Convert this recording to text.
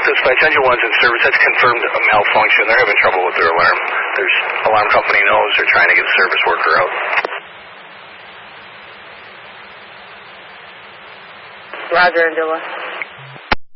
Dispatch, engine one's in service. That's confirmed a malfunction. They're having trouble with their alarm. There's alarm company knows they're trying to get a service worker out. Roger, Angela.